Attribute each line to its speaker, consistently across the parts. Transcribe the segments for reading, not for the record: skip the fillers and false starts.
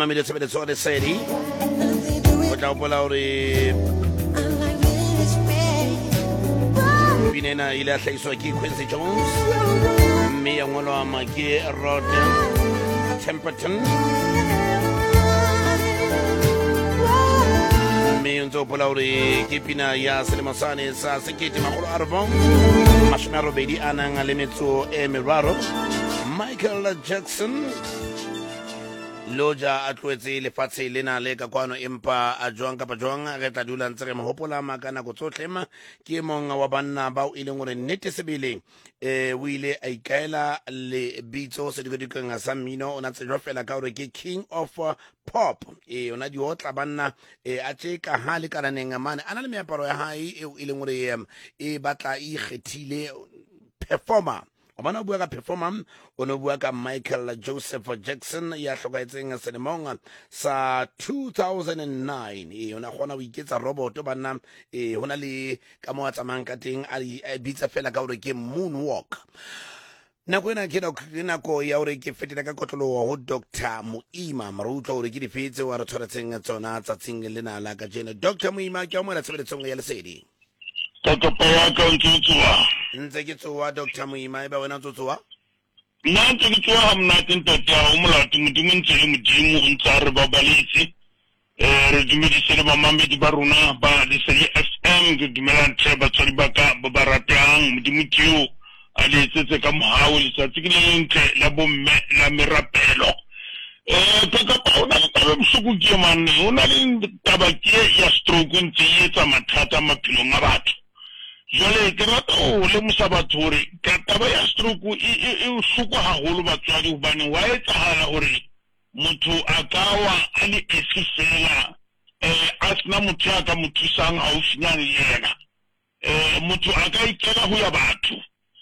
Speaker 1: mamile tshebeletso le sedi o tla bola hore binena ile a hlaiswa ke Quincy Jones mme ya ngolwa make Rod Temperton mme ntse bola hore ke pina ya selemo sane sa 1980 a nang le metso e meraro Michael Jackson loja a tlwetse lefatshe lena le ka kwano empa a jwang kapa jwang re tla dula ntse re mo hopola makana go tsotlema ke mong wa banna bao ile ngore nnete sebele o ile a ikaela le bitso se dikodikeng sa mmino ona tsejwa fela ka hore ke king of pop ona di otla banna a tsheka ha le kananeng mane ana le meaparo ya hae e ile ngore e batla e khethile performer Obana bua ka performer ono bua ka Michael Joseph Jackson ya hlokaetseng selemong sa 2009 ona gona o iketsa robot bana hona le ka mo tsamang ka teng a bitsa fela ka hore ke moonwalk nako ena ke nako ya hore ke fetela ka kotlolo ho Dr. Muima Marutlo hore ke di fetse wa re tshwaretseng tsona tsatsing lena la ka jena Dr. Muima ke mo la tshebeletsong ya lesedi
Speaker 2: Totopo ya ka ntsuwa
Speaker 1: ntse ke tsowa Dr. Muima ba wena tsowa
Speaker 2: nna ntse ke tsowa ha mnate ntata o molato modimo ntse le modimo o ntse re babaletse re dumedise le bamamedi ba rona ba Lesedi FM ke dumela ntse ba tsori ba ka ba ratang modimo keo a le tsetse ka mohao letsatsi ke le ntle la bomme la merapelo ka ona le taba msuku ke man ona le taba ke ya stroke ntse e etsa mathata maphelong a batho jole ke rata o le musabatho hore ka taba ya stroke e usuku haholo batswadi hobane wa etsahala hore motho a kawa a le esifela a sena motho a ka mothusang haufinyane le yena motho a ka ikela ho ya batho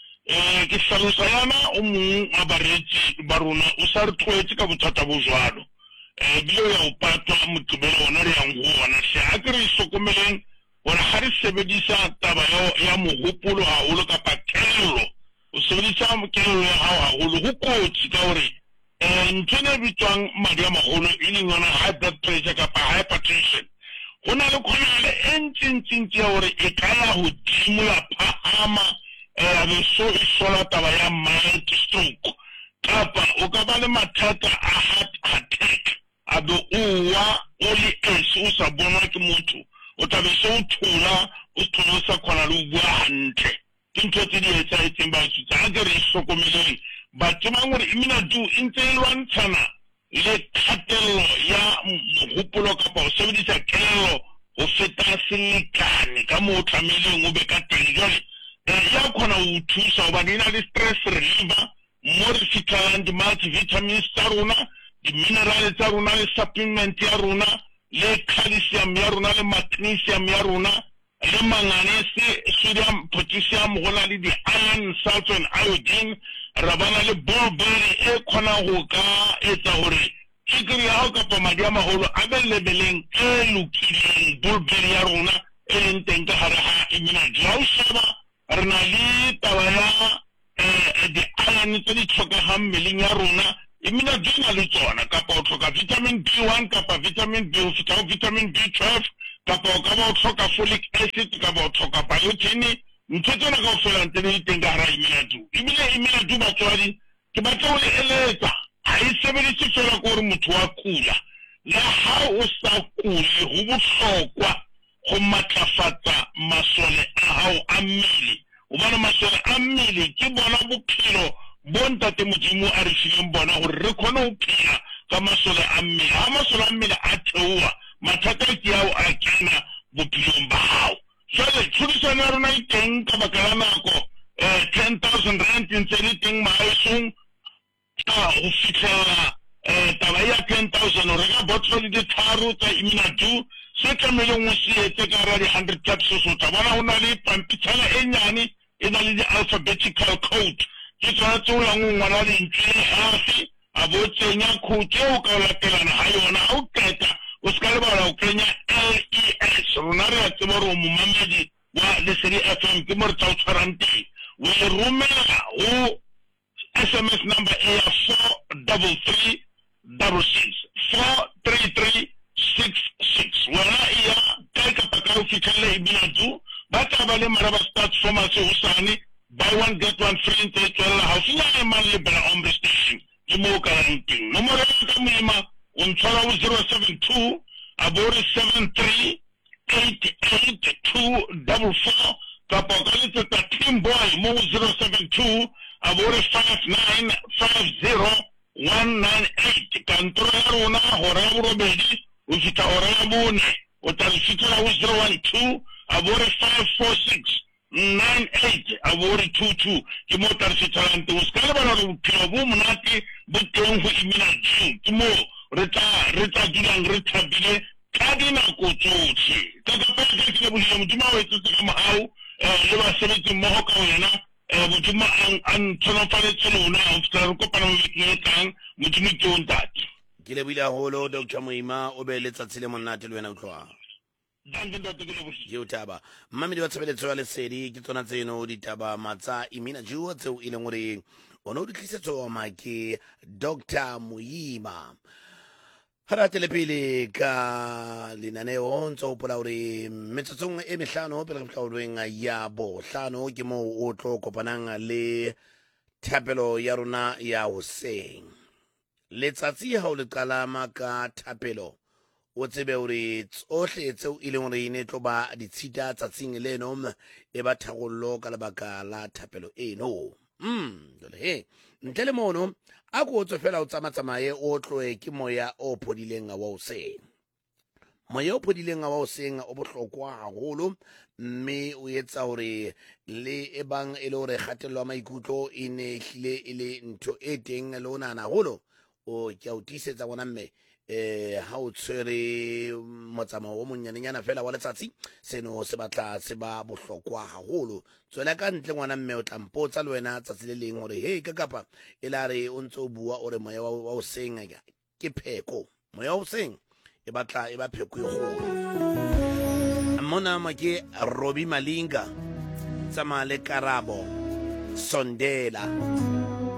Speaker 2: ke hlalosa yana o mong a baretsi ba rona o sa re tlwaetse ka bothata bo jwalo bile ya o patwa motlobelo ona le yang ho ona se a ke re sokomeleng hore ha re sebedisa taba ya mogopolo haholo kapa kelello o sebedisa kelello ya hao haholo ho kotsi ka hore ntwene bitswang madi a magolo e leng yona high blood pressure kapa hypertension ho na le khonale e ntsintsi ya hore e ka ya hodimo ya phahama be so e sola taba ya mild stroke kapa o ka ba le mathata a heart attack a be uwa o le esi o sa bonwa ke motho o tla be se o thola o sa kgona le bua hantle ke ntho tse di etsahetseng ba tsutsa a ke re hlokomeleng batho ba ngore imina du ntse e lwantshana le kgatello ya mogopolo kapa o sebedisa kelello o feta selekane ka moo tlameleng o be ka teng jwale ya khona o thusa hobane ena le stress reliever mo re fitlhelang di-multivitamins tsa rona di-minerale tsa rona le supplement ya rona le calcium ya rona le magnesium ya rona le manganese sodium potassium go na le di-iron sulfur and iodine ra bana le bullberry e khona go ka etsa gore sukiri ya hao kapa madi a magolo a be lebeleng e lokileng bullberry ya rona e leng teng ka gare ga immunity ya o sheba re na le taba ya di-iron tse di tlhokegang mmeleng ya rona imina dina le tsona kapa o tlhoka vitamin B1 kapa vitamin B o fitla vitamin B12 kapa o ka ba o tlhoka folic acid kapa o tlhoka biotin ntho tsena ka o fela ntse le teng ka hara imina imina du batswadi ke batla o le eletsa ha e sebedise fela ko re motho wa kula la ha o sa kule ho bohlokwa go matlafatsa masole a hao a mmele o bona masole a mmele ke bona bophelo bontate modimo a re fileng bona gore re khone ho phela ka masole a mmele ha masole a mmele a theoha mathata ke ao a kena bophelong ba hao jwale tshudisano ya rona e teng ka baka la nako 10,000 rand ntse le teng mahaesong go fitlhela taba ya 10,000 o reka bottle di tharo tsa Immunadu se tlameleng o se etse ka ra di 100 capsules o tla bona ho na le pampitshana e nyane e na le di-alphabetical code ke tsona tse o yang ngwana lentswe hafi a botsenya khute o ka latelana ha yona ha o qeta o ska le bala o kenya LES rona re a tseba gore o momamedi wa Lesedi FM ke mo re tsa o tshwarang teng o e romela o SMS number A 43366 le ibina tu ba tla ba le maraba start pharmacy hosane buy one get one free ntse tswela haufinya le man le bela ombre station ke mo ka yang teng nomoro ya ka moima o ntshwara ho 072 abore 73 88244 kapa ka letsetsa team boy mo 072 abore 5950198 kantoro ya rona hora ya borobedi o fita hora ya bone o tla fitela ho 012 abore 546 98 abore 22 ke mo tla fitela ntse o ska le bana re bophelo bo monate bo teng ho imina jing ke mo re tla dulang re thabile ka dinako tsotlhe ka kapela ke le bolile modimo wa etse ka mohau le ba sebetsi mmogo ka wena modimo an tshwanafaletse lona o fitla re kopana mo bekeng e tlang modimo ke o ntate
Speaker 1: ke le buile haholo Dr. Moima o be letsatsi le monate le wena o tloa ke o taba mmamedi wa tshebeletso ya lesedi ke tsona tseno ditaba matsa imina jua tseo e leng gore o ne o di tlisetso ke Dr. Moima ga re pele ka lenaneo ntse o gopola gore metsotsong e mehlano pele ga fitlha ya bohlano ke mo o tlo kopanang le thapelo ya rona ya hoseng letsatsi ha o le qalama ka thapelo o tsebe gore tsohle tseo e leng gore ne tlo ba ditshita tsatsing leno e ba thagollo ka lebaka la thapelo eno jole he ntle le mono a go tsofela o tsamatsamaye o tloe ke moya o phodileng wa hoseng moya o phodileng wa hoseng o bohlokwa haholo mme o etsa gore le ebang e le gore kgatello ya maikutlo e ne hlile e le ntho e teng le ona haholo o ke o tisetsa bona mme ha o tshwere motsamao o monyanenyana fela wa letsatsi seno se batla se ba bohlokwa haholo tswela ka ntle ngwana mme o tlampotsa le wena tsatsi le leng gore hey ka kapa e la re o ntse o bua ore moya wa o seng ke pheko moya o seng e batla e ba pheko e kgolo mona make Robbie Malinga tsama le Karabo Sondela